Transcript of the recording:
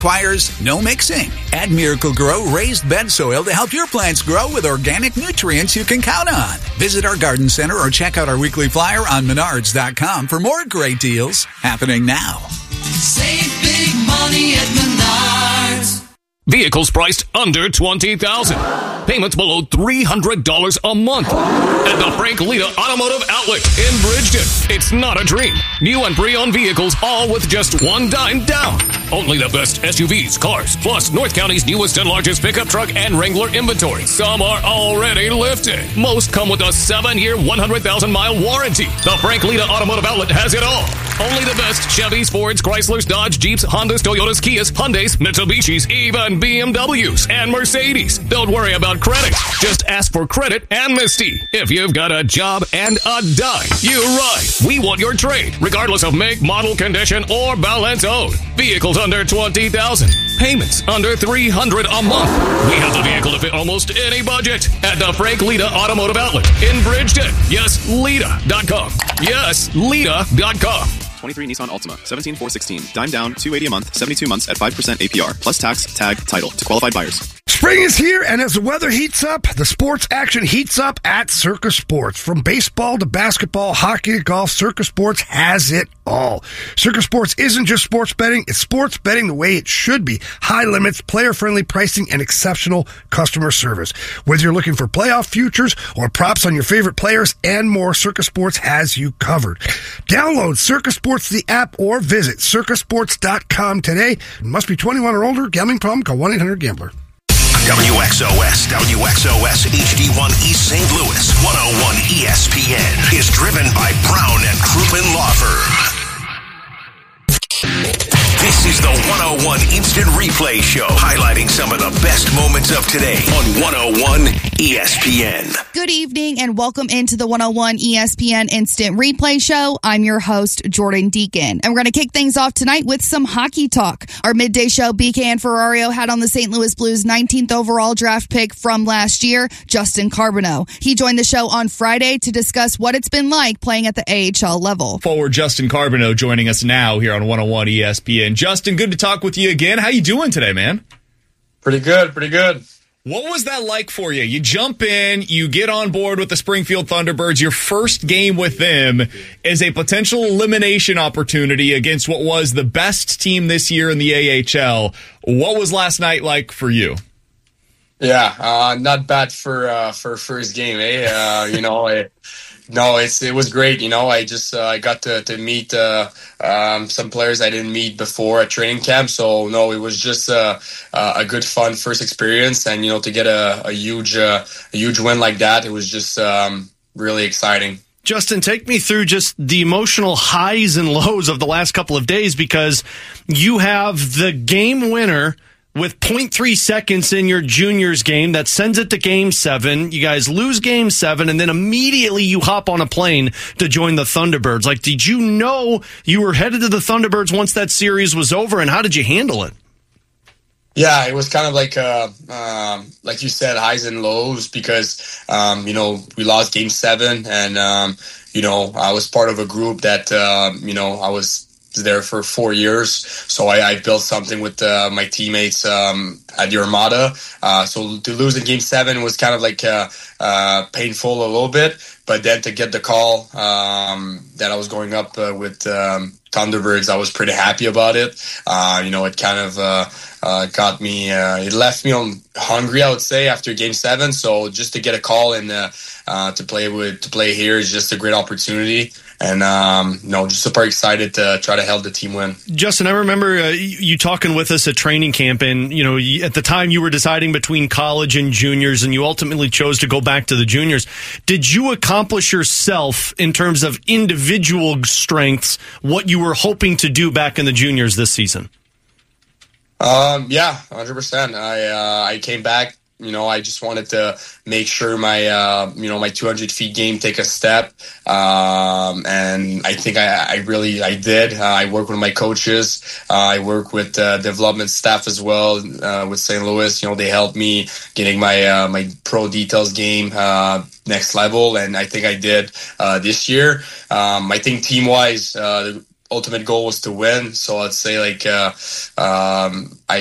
Requires no mixing. Add Miracle-Gro raised bed soil to help your plants grow with organic nutrients you can count on. Visit our garden center or check out our weekly flyer on Menards.com for more great deals happening now. Save big money at Menards. Vehicles priced under $20,000. Payments below $300 a month. At the Frank Lita Automotive Outlet in Bridgeton. It's not a dream. New and pre-owned vehicles, all with just $1 down. Only the best SUVs, cars, plus North County's newest and largest pickup truck and Wrangler inventory. Some are already lifted. Most come with a 7-year, 100,000-mile warranty. The Frank Lita Automotive Outlet has it all. Only the best Chevys, Fords, Chryslers, Dodge, Jeeps, Hondas, Toyotas, Kias, Hyundais, Mitsubishis, even BMWs and Mercedes. Don't worry about credit. Just ask for credit amnesty. If you've got a job and a dime, you're right. We want your trade, regardless of make, model, condition, or balance owed. Vehicles under $20,000. Payments under $300 a month. We have the vehicle to fit almost any budget at the Frank Lita Automotive Outlet in Bridgeton. Yes, Lita.com. Yes, Lita.com. 23 Nissan Altima, 17,416. Dime down, $280 a month, 72 months at 5% APR, plus tax, tag, title to qualified buyers. Spring is here, and as the weather heats up, the sports action heats up at Circus Sports. From baseball to basketball, hockey to golf, Circus Sports has it all. Circus Sports isn't just sports betting, it's sports betting the way it should be. High limits, player-friendly pricing, and exceptional customer service. Whether you're looking for playoff futures or props on your favorite players and more, Circus Sports has you covered. Download Circus Sports, the app, or visit circusports.com today. Must be 21 or older. Gambling problem? Call 1-800-GAMBLER. WXOS HD1 East St. Louis 101 ESPN is driven by Brown and Crouppen Law Firm. This is the 101 Instant Replay Show, highlighting some of the best moments of today on 101 ESPN. Good evening and welcome into the 101 ESPN Instant Replay Show. I'm your host, Jordan Deacon. And we're going to kick things off tonight with some hockey talk. Our midday show, BK and Ferrario had on the St. Louis Blues 19th overall draft pick from last year, Justin Carbonneau. He joined the show on Friday to discuss what it's been like playing at the AHL level. Forward Justin Carbonneau joining us now here on 101 ESPN. Justin, good to talk with you again. How you doing today, man? Pretty good. What was that like for you? You jump in, you get on board with the Springfield Thunderbirds. Your first game with them is a potential elimination opportunity against what was the best team this year in the AHL. What was last night like for you? Yeah, not bad for first game, eh? No, it was great. I got to meet some players I didn't meet before at training camp. So no, it was just a good, fun first experience, and to get a huge win like that, it was just really exciting. Justin, take me through just the emotional highs and lows of the last couple of days, because you have the game winner with 0.3 seconds in your juniors game that sends it to Game 7. You guys lose Game 7, and then immediately you hop on a plane to join the Thunderbirds. Like, did you know you were headed to the Thunderbirds once that series was over, and how did you handle it? Yeah, it was kind of like you said, highs and lows, because, we lost Game 7, and, I was part of a group that, I was there for 4 years, so I built something with my teammates at the Armada. So to lose in Game 7 was kind of painful a little bit, but then to get the call that I was going up with Thunderbirds, I was pretty happy about it. It kind of got me, it left me hungry, I would say, after Game 7. So just to get a call and to play here is just a great opportunity. And, just super excited to try to help the team win. Justin, I remember you talking with us at training camp, and, at the time you were deciding between college and juniors, and you ultimately chose to go back to the juniors. Did you accomplish yourself in terms of individual strengths what you were hoping to do back in the juniors this season? Yeah, 100%. I came back. I just wanted to make sure my, my 200 feet game take a step. And I think I did. I work with my coaches. I work with development staff as well, with St. Louis. They helped me getting my pro details game next level. And I think I did this year. I think team-wise, ultimate goal was to win. So I'd say like I